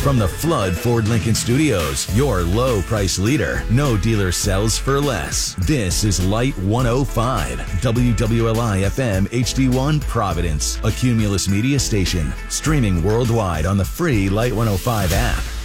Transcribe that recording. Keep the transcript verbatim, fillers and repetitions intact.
From the Flood Ford Lincoln Studios, your low price leader. No dealer sells for less. This is Light one oh five, W W L I F M H D one Providence, a Cumulus Media station, streaming worldwide on the free Light one oh five app.